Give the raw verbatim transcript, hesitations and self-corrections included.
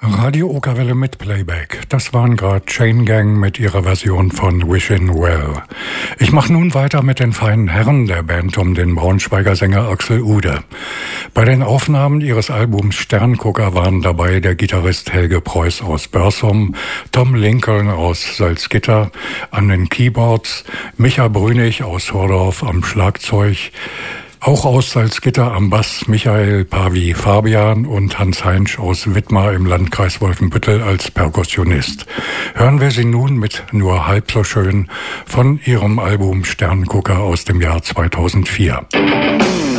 Radio Okerwelle mit Playback. Das waren gerade Chain Gang mit ihrer Version von Wishin' Well. Ich mache nun weiter mit den feinen Herren der Band um den Braunschweiger Sänger Axel Ude. Bei den Aufnahmen ihres Albums Sterngucker waren dabei der Gitarrist Helge Preuß aus Börsum, Tom Lincoln aus Salzgitter an den Keyboards, Micha Brünig aus Hordorf am Schlagzeug, auch aus Salzgitter am Bass Michael Pavi Fabian und Hans Heinsch aus Wittmar im Landkreis Wolfenbüttel als Perkussionist. Hören wir sie nun mit Nur halb so schön von ihrem Album Sterngucker aus dem Jahr zweitausendvier.